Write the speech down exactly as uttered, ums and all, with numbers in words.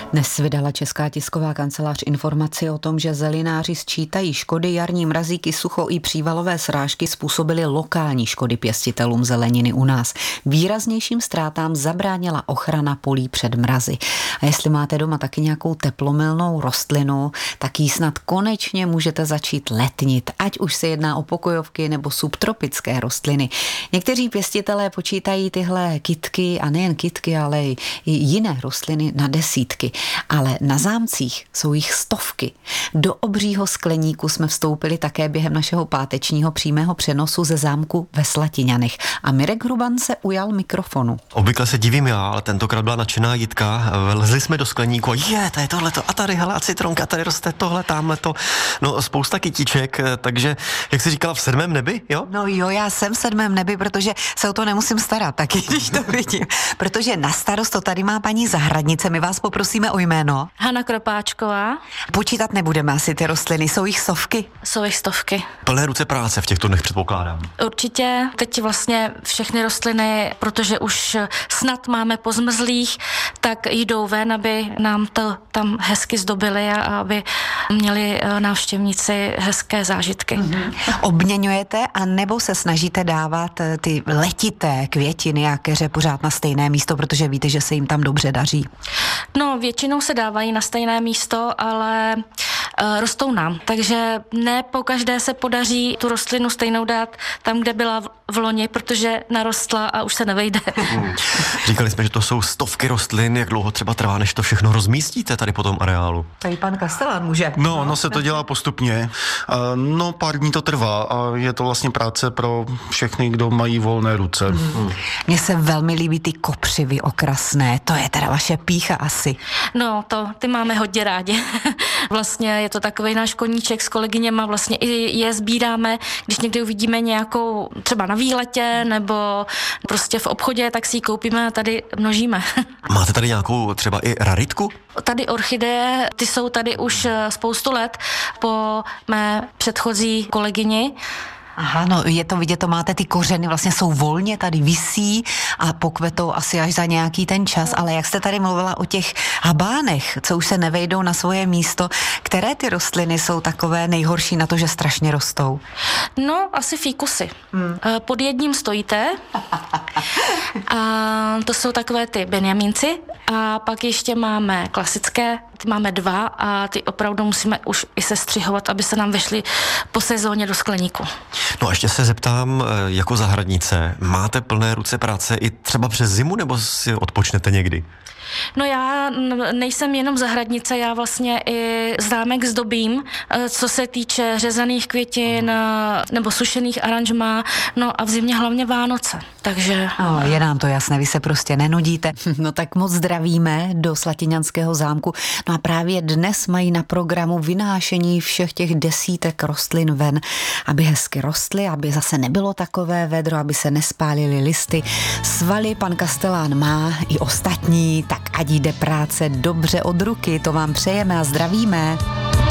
Dnes vydala Česká tisková kancelář informaci o tom, že zelináři sčítají škody. Jarní mrazíky, sucho i přívalové srážky způsobily lokální škody pěstitelům zeleniny u nás. Výraznějším ztrátám zabránila ochrana polí před mrazy. A jestli máte doma taky nějakou teplomilnou rostlinu, tak ji snad konečně můžete začít letnit, ať už se jedná o pokojovky nebo subtropické rostliny. Někteří pěstitelé počítají tyhle kytky, a nejen kytky, ale i jiné rostliny na desítky. Ale na zámcích jsou jich stovky. Do obřího skleníku jsme vstoupili také během našeho pátečního přímého přenosu ze zámku ve Slatiňanech. A Mirek Hruban se ujal mikrofonu. Obvykle se divím já, ale tentokrát byla nadšená Jitka. Lezli jsme do skleníku a je, to je tohleto, a tady hele, a citronka, tady roste tohle, tamhleto. No spousta kytiček, takže, jak jsi říkala, v sedmém nebi, jo? No jo, já jsem v sedmém nebi, protože se o to nemusím starat taky, když to vidím. Protože na starost to tady má paní zahradnice, my vás poprosíme o jméno. Hana Kropáčková. Počítat nebudeme asi ty rostliny, jsou jich stovky? Jsou jich stovky. Plné ruce práce v těchto dnech předpokládám. Určitě. Teď vlastně všechny rostliny, protože už snad máme pozmrzlých, tak jdou ven, aby nám to tam hezky zdobily a aby měli návštěvníci hezké zážitky. Mm-hmm. Obměňujete a nebo se snažíte dávat ty letité květiny a keře pořád na stejné místo, protože víte, že se jim tam dobře daří? No, většinou se dávají na stejné místo, ale uh, rostou nám. Takže ne po každé se podaří tu rostlinu stejnou dát tam, kde byla v, v loni, protože narostla a už se nevejde. Hmm. Říkali jsme, že to jsou stovky rostlin. Jak dlouho třeba trvá, než to všechno rozmístíte tady po tom areálu? Tady pan Kastelán může. No, no se to dělá postupně. No, pár dní to trvá a je to vlastně práce pro všechny, kdo mají volné ruce. Hmm. Mně se velmi líbí ty kopřivy okrasné. To je teda vaše pýcha asi. No, to ty máme hodně rádi. Vlastně je to takovej náš koníček s kolegyněma, vlastně i je sbíráme, když někdy uvidíme nějakou třeba na výletě nebo prostě v obchodě, tak si ji koupíme a tady množíme. Máte tady nějakou třeba i raritku? Tady orchideje, ty jsou tady už spoustu let po mé předchozí kolegyni. Aha, no je to vidět, to máte ty kořeny, vlastně jsou volně, tady visí a pokvetou asi až za nějaký ten čas, ale jak jste tady mluvila o těch habánech, co už se nevejdou na svoje místo, které ty rostliny jsou takové nejhorší na to, že strašně rostou? No, asi fíkusy. Hmm. Pod jedním stojíte a to jsou takové ty benjamínci a pak ještě máme klasické, ty máme dva a ty opravdu musíme už i sestřihovat, aby se nám vešly po sezóně do skleníku. No a ještě se zeptám, jako zahradnice, máte plné ruce práce i třeba přes zimu, nebo si odpočnete někdy? No já nejsem jenom zahradnice, já vlastně i zámek zdobím, co se týče řezaných květin nebo sušených aranžmá, no a v zimě hlavně Vánoce, takže... No, je nám to jasné, vy se prostě nenudíte. No tak moc zdravíme do Slatiňanského zámku. No a právě dnes mají na programu vynášení všech těch desítek rostlin ven, aby hezky rostly, aby zase nebylo takové vedro, aby se nespálily listy. Svaly pan Kastelán má i ostatní, tak ať jde práce dobře od ruky, to vám přejeme a zdravíme.